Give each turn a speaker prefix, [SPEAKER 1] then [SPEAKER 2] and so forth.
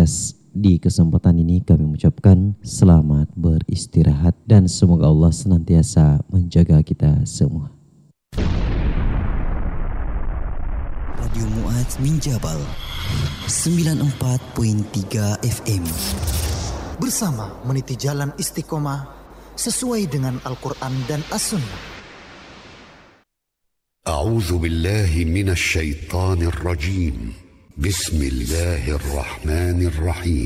[SPEAKER 1] Lantas di kesempatan ini kami mengucapkan selamat beristirahat dan semoga Allah senantiasa menjaga kita semua.
[SPEAKER 2] Radio Mu'adz min Jabal 94.3 FM
[SPEAKER 3] bersama meniti jalan istiqomah sesuai dengan Al-Quran dan As-Sunnah.
[SPEAKER 4] A'udzu billahi minasy syaithanir rajim. Bismillahirrahmanirrahim.